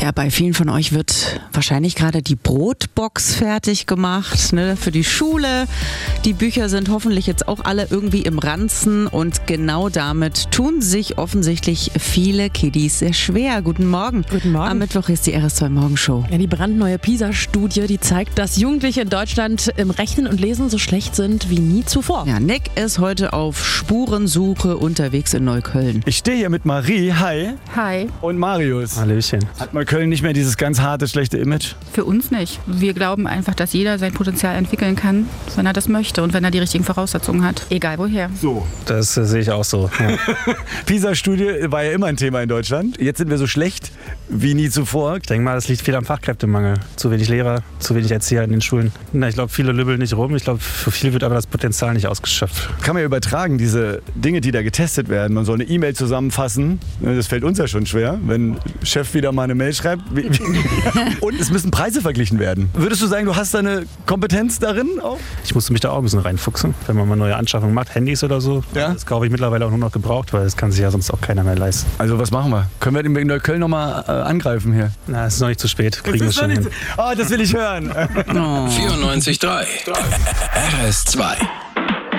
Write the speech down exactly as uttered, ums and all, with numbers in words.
Ja, bei vielen von euch wird wahrscheinlich gerade die Brotbox fertig gemacht, ne, für die Schule. Die Bücher sind hoffentlich jetzt auch alle irgendwie im Ranzen und genau damit tun sich offensichtlich viele Kiddies sehr schwer. Guten Morgen. Guten Morgen. Am Mittwoch ist die R S zwei Morgenshow. Ja, die brandneue PISA-Studie, die zeigt, dass Jugendliche in Deutschland im Rechnen und Lesen so schlecht sind wie nie zuvor. Ja, Nick ist heute auf Spurensuche unterwegs in Neukölln. Ich stehe hier mit Marie, hi. Hi. Und Marius. Hallöchen. Hat Neukölln nicht mehr dieses ganz harte, schlechte Image? Für uns nicht. Wir glauben einfach, dass jeder sein Potenzial entwickeln kann, wenn er das möchte und wenn er die richtigen Voraussetzungen hat. Egal woher. So. Das äh, sehe ich auch so. Ja. PISA-Studie war ja immer ein Thema in Deutschland. Jetzt sind wir so schlecht wie nie zuvor. Ich denke mal, das liegt viel am Fachkräftemangel. Zu wenig Lehrer, zu wenig Erzieher in den Schulen. Na, ich glaube, viele lübbeln nicht rum. Ich glaube, für viele wird aber das Potenzial nicht ausgeschöpft. Kann man ja übertragen, diese Dinge, die da getestet werden. Man soll eine E-Mail zusammenfassen. Das fällt uns ja schon schwer, wenn Chef wieder mal eine Mail schreibt. Und es müssen Preise verglichen werden. Würdest du sagen, du hast deine Kompetenz darin auch? Ich musste mich da auch ein bisschen reinfuchsen, wenn man mal neue Anschaffungen macht, Handys oder so. Ja? Das kaufe ich mittlerweile auch nur noch gebraucht, weil das kann sich ja sonst auch keiner mehr leisten. Also was machen wir? Können wir in Neukölln nochmal äh, angreifen hier? Na, es ist noch nicht zu spät. Kriegen wir schon hin. Oh, das will ich hören. Oh. vierundneunzig Komma drei R S zwei